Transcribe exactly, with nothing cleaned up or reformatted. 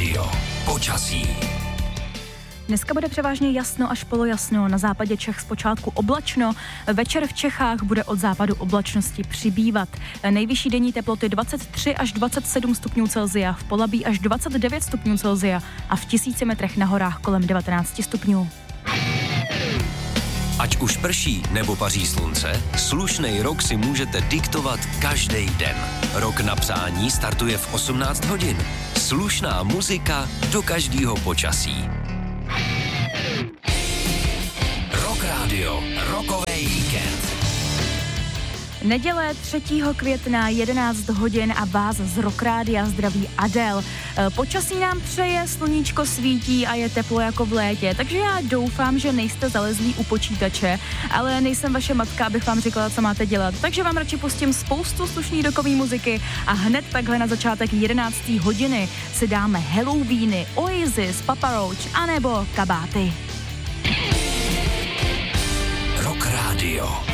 Radio. Počasí. Dneska bude převážně jasno až polojasno, na západě Čech zpočátku oblačno, večer v Čechách bude od západu oblačnosti přibývat. Nejvyšší denní teploty dvacet tři až dvacet sedm stupňů Celsia, v Polabí až dvacet devět stupňů Celsia a v tisíci metrech na horách kolem devatenáct stupňů. Ať už prší nebo paří slunce, slušnej rok si můžete diktovat každý den. Rok na přání startuje v osmnáct hodin. Slušná muzika do každého počasí. Rock Radio, rokovej víkend. Neděle třetího května jedenáct hodin a vás z Rock Rádia zdraví Adel. Počasí nám přeje, sluníčko svítí a je teplo jako v létě, takže já doufám, že nejste zalezlí u počítače, ale nejsem vaše matka, abych vám řekla, co máte dělat. Takže vám radši pustím spoustu slušný rokový muziky a hned takhle na začátek jedenácté hodiny si dáme Halloweeny, Oasis, Papa Roach anebo Kabáty. Rock Radio.